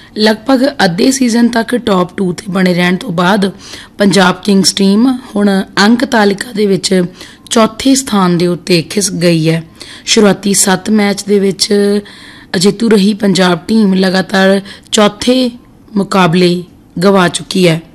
ਲਗਭਗ ਅੱਧੇ ਸੀਜ਼ਨ ਤੱਕ ਟੌਪ 2 ਤੇ ਬਣੇ ਰਹਿਣ ਤੋਂ ਬਾਅਦ ਪੰਜਾਬ ਕਿੰਗਸ ਟੀਮ ਹੁਣ ਅੰਕ ਤਾਲਿਕਾ ਦੇ ਵਿੱਚ ਚੌਥੇ ਸਥਾਨ ਦੇ ਉੱਤੇ ਖਿਸ ਗਈ ਹੈ। ਸ਼ੁਰੂਆਤੀ 7 ਮੈਚ ਦੇ ਵਿੱਚ ਅਜੇਤੂ ਰਹੀ ਪੰਜਾਬ ਟੀਮ ਲਗਾਤਾਰ ਚੌਥੇ ਮੁਕਾਬਲੇ ਗਵਾ ਚੁੱਕੀ ਹੈ।